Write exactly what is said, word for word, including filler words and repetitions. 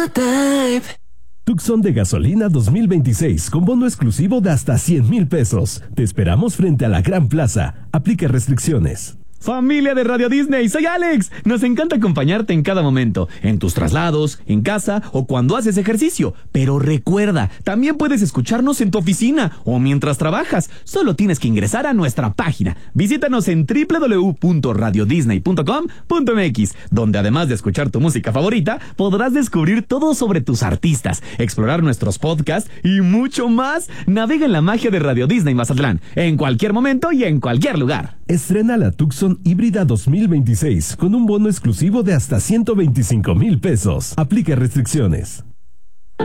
Tucson de gasolina dos mil veintiséis con bono exclusivo de hasta cien mil pesos. Te esperamos frente a la Gran Plaza. Aplica restricciones. Familia de Radio Disney, soy Alex. Nos encanta acompañarte en cada momento, en tus traslados, en casa o cuando haces ejercicio. Pero recuerda, también puedes escucharnos en tu oficina o mientras trabajas. Solo tienes que ingresar a nuestra página. Visítanos en doble u doble u doble u punto radio disney punto com punto m x, donde además de escuchar tu música favorita, podrás descubrir todo sobre tus artistas, explorar nuestros podcasts y mucho más. Navega en la magia de Radio Disney Mazatlán, en cualquier momento y en cualquier lugar. Estrena la Tucson Híbrida dos mil veintiséis con un bono exclusivo de hasta ciento veinticinco mil pesos. Aplica restricciones.